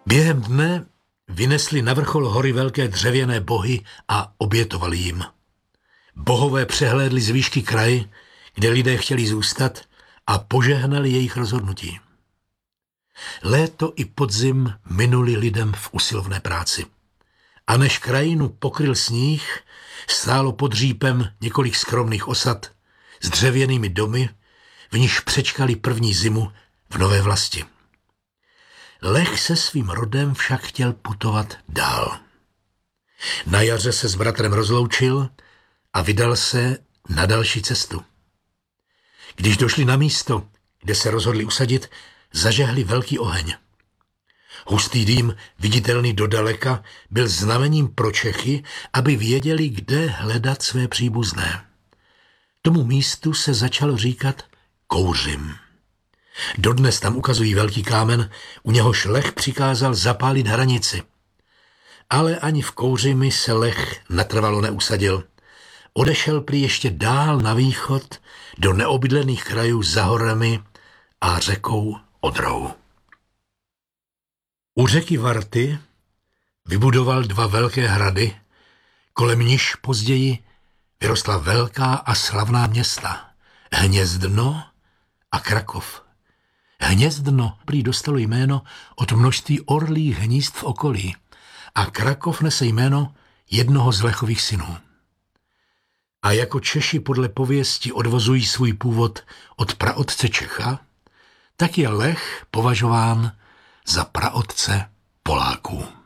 Během dne vynesli na vrchol hory velké dřevěné bohy a obětovali jim. Bohové přehlédli z výšky kraj, kde lidé chtěli zůstat, a požehnali jejich rozhodnutí. Léto i podzim minuli lidem v usilovné práci. A než krajinu pokryl sníh, stálo pod řípem několik skromných osad s dřevěnými domy, v níž přečkali první zimu v nové vlasti. Lech se svým rodem však chtěl putovat dál. Na jaře se s bratrem rozloučil a vydal se na další cestu. Když došli na místo, kde se rozhodli usadit, zažehli velký oheň. Hustý dým, viditelný dodaleka, byl znamením pro Čechy, aby věděli, kde hledat své příbuzné. Tomu místu se začalo říkat Kouřim. Dodnes tam ukazují velký kámen, u něhož Lech přikázal zapálit hranici. Ale ani v Kouřimi se Lech natrvalo neusadil. Odešel prý ještě dál na východ do neobydlených krajů za horami a řekou Odrou. U řeky Varty vybudoval 2 velké hrady, kolem níž později vyrostla velká a slavná města Hnězdno a Krakov. Hnězdno prý dostalo jméno od množství orlích hnízd v okolí a Krakov nese jméno jednoho z Lechových synů. A jako Češi podle pověsti odvozují svůj původ od praotce Čecha, tak je Lech považován za praotce Poláků.